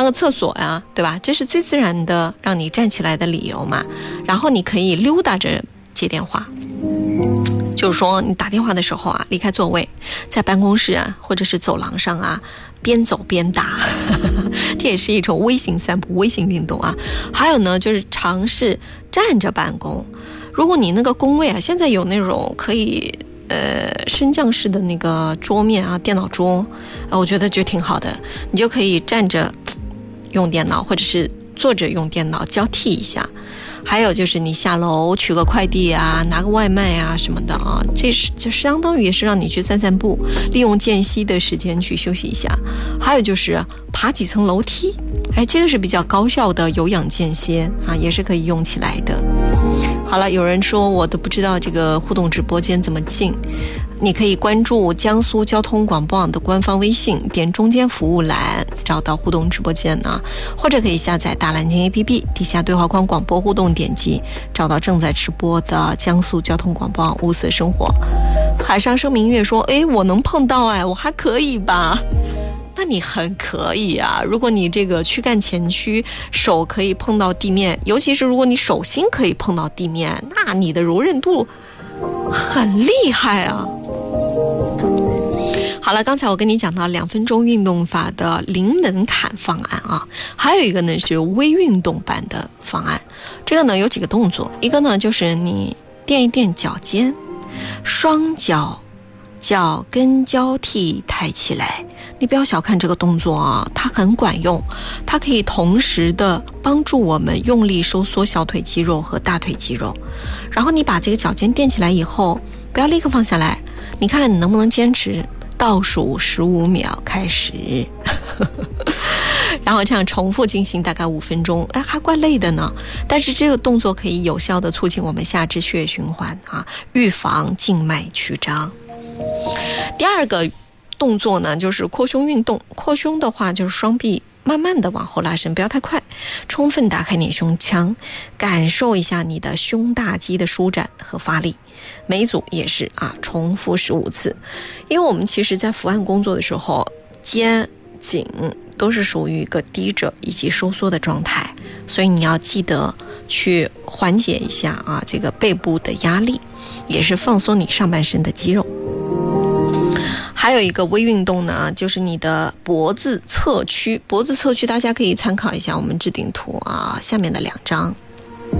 个厕所呀，对吧？这是最自然的让你站起来的理由嘛。然后你可以溜达着接电话，就是说你打电话的时候啊，离开座位，在办公室啊或者是走廊上啊，边走边打这也是一种微型散步、微型运动啊。还有呢，就是尝试站着办公。如果你那个工位啊，现在有那种可以升降式的那个桌面啊，电脑桌，我觉得就挺好的。你就可以站着用电脑，或者是坐着用电脑交替一下。还有就是你下楼取个快递啊，拿个外卖啊什么的啊，这是就相当于也是让你去散散步，利用间隙的时间去休息一下。还有就是爬几层楼梯，这个是比较高效的有氧间歇啊，也是可以用起来的。好了，有人说我都不知道这个互动直播间怎么进，你可以关注江苏交通广播网的官方微信，点中间服务栏找到互动直播间啊，或者可以下载大蓝鲸 APP， 底下对话框广播互动点击找到正在直播的江苏交通广播网无色生活。海上生明月说我能碰到我还可以吧。那你很可以啊，如果你这个躯干前屈，手可以碰到地面，尤其是如果你手心可以碰到地面，那你的柔韧度很厉害啊。好了，刚才我跟你讲到2分钟运动法的零门槛方案啊，还有一个呢是微运动版的方案。这个呢有几个动作，一个呢就是你垫一垫脚尖，双脚跟交替抬起来。你不要小看这个动作啊，它很管用，它可以同时的帮助我们用力收缩小腿肌肉和大腿肌肉。然后你把这个脚尖垫起来以后，不要立刻放下来，你看你能不能坚持倒数15秒开始然后这样重复进行大概5分钟，还怪累的呢。但是这个动作可以有效的促进我们下肢血液循环啊，预防静脉曲张。第二个动作呢就是扩胸运动。扩胸的话就是双臂慢慢的往后拉伸，不要太快，充分打开你的胸腔，感受一下你的胸大肌的舒展和发力。每组也是重复15次。因为我们其实在伏案工作的时候，肩颈都是属于一个低着以及收缩的状态，所以你要记得去缓解一下这个背部的压力，也是放松你上半身的肌肉。还有一个微运动呢，就是你的脖子侧屈。脖子侧屈大家可以参考一下我们置顶图下面的2张。